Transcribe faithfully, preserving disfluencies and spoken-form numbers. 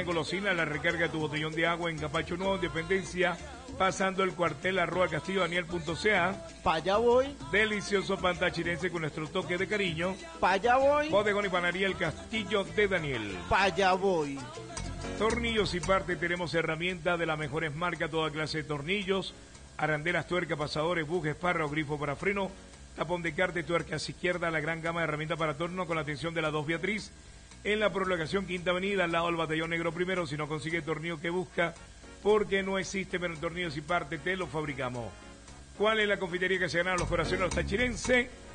golosina, la recarga de tu botellón de agua en Capacho Nuevo, Independencia, pasando el cuartel Arroba Castillo Daniel.ca. Pa' allá voy. Delicioso pan tachirense con nuestro toque de cariño. Pa' allá voy. Bodegón y panadería El Castillo de Daniel. Pa' allá voy. Tornillos y parte, tenemos herramientas de las mejores marcas, toda clase de tornillos, arandelas, tuercas, pasadores, bujes, espárragos, grifo para freno, tapón de carte, tuercas izquierda, la gran gama de herramientas para torno con la atención de la dos Beatriz. En la prolongación Quinta Avenida, al lado del Batallón Negro Primero, si no consigue el tornillo que busca, porque no existe, pero en tornillos y parte te lo fabricamos. ¿Cuál es la confitería que se ganaron los corazones de los tachirenses?